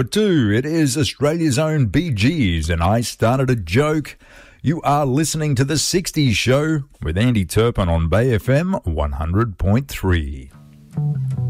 2, it is Australia's own Bee Gees, and I started a joke. You are listening to The 60s Show with Andy Turpin on Bay FM 100.3.